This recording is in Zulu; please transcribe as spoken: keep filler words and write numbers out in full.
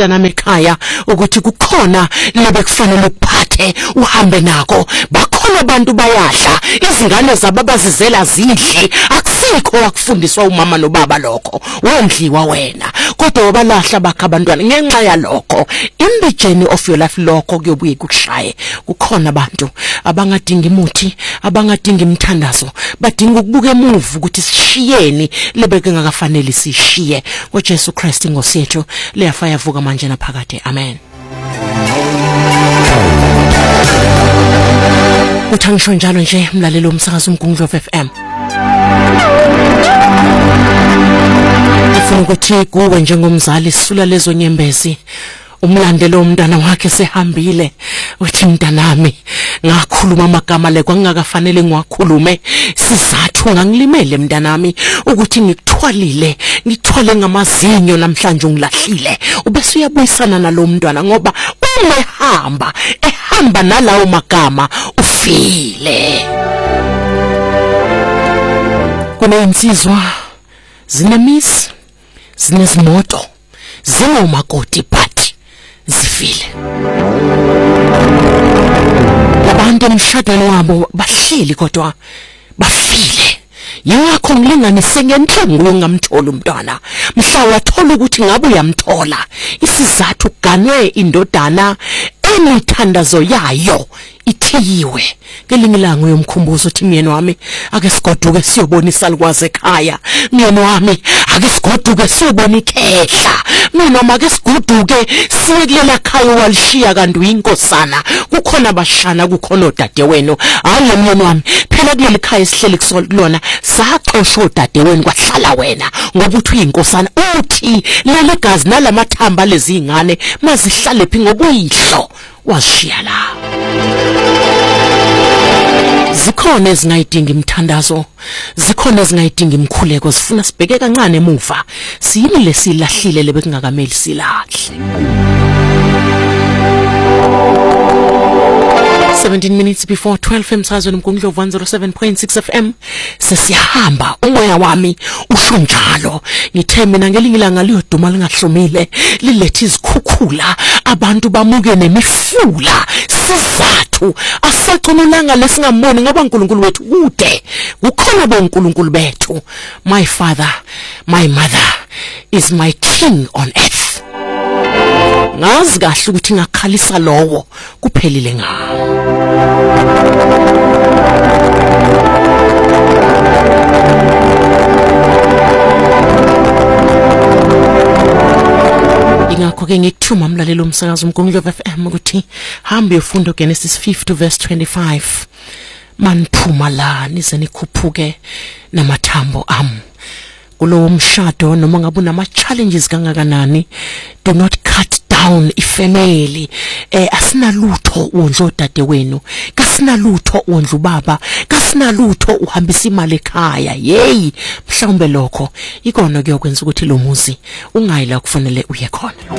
mntanami ekhaya ukuthi kukhona lebe kufanele uphathe uhambe nako. Bakhona abantu bayadla izingane zabo bazizela zidli, akusikho wakufundiswa umama nobaba lokho, wendliwa wena kodwa wabalahla bakhe abantwana ngenxa yalokho. In the journey of your life lokho kuyobuye kukushaye. Kukhona abantu abangadinga imuthi, abangadinga imthandazo, badinga ukubuka emuva ukuthi sishiyeni lebeke ngakafanele sishiye. ngoJesu Christ inkosi yethu leyafa yavuka manje naphakade. Amen. Uthangisho njalo nje mlalelo umsakazo uMgungundlovu F M. Ufuna ukuthi kuwe njengomzali sisula lezo nyembezi umlandelo umntana wakhe sehambile, uthi mntanami ngakhuluma amagama le kwangakafanele ngiwakhulume, sizathu ngangilimele mntanami ukuthi ngikuthwalile ngithwale ngamazinyo namhlanje ungilahlile. Ubese uyabuyisana nalo mntwana ngoba uma ehamba ehamba nalawo magama ufile. Kunensizwa zinemisi zinezimoto zingomakoti but zifile. Labantu emshadweni wabo bahleli kodwa bafile. Yingakho ngilinganise ngenhlungu ngamthola umntwana. Mhla wathola ukuthi ngabe uyamthola, isizathu ganwe indodana emithandazo yayo ithiyiwe. Ngelinye ilanga uyomkhumbuza uthi myeni wami ake sigoduke siyobonisa likwaze ekhaya. Myeni wami ake sigoduke siyobona ikhehla. Mina noma ake sigoduke siye kulela khaya walishiya kanti uyinkosana. Kukhona abashana kukhona odadewenu. Hayi myeni wami phela kuleli khaya sihleli kusolona saxoshwa odadewenu kwahlala wena ngoba uthi uyinkosana. Uthi leli gazi nalamathamba lezi ingane mazihlale phi ngokuyihlo washiya la. Zikhona ezingayidinga imthandazo, zikhona ezingayidinga imkhuleko, sifuna sibheke kancane emuva siyini lesilahlile lebekungakameli silahle. seventeen minutes before twelve emsazweni uMgungundlovu one oh seven point six F M. Sesiyahamba umoya wami usho njalo. Ngithe mina ngelinye ilanga liyoduma lingahlomile lilethe izikhukhula abantu bamuke nemifula. Sizathu asaqonolanga lesingamboni ngoba uNkulunkulu wethu kude. Kukhona boNkulunkulu bethu. My father, my mother is my king on earth. Ngazi kahle ukuthi ngakhalisa lowo kuphelile ngawo. Ingakho ke ngikuthuma umlalelo umsakazo uMgungundlovu F M ukuthi hambe uyofunda uGenesis fifty verse twenty-five. Maniphuma la nize nikhuphuke namathambo ami. Kulo umshado noma ngabe unama challenges kangakanani, do not cut down ifamily. Eh asinalutho wondla odadewenu, kasinalutho wondla ubaba, kasinalutho uhambisa imali ekhaya. Hey mhlawumbe lokho ikona kuyokwenza ukuthi lo muzi ungayila kufanele uye khona.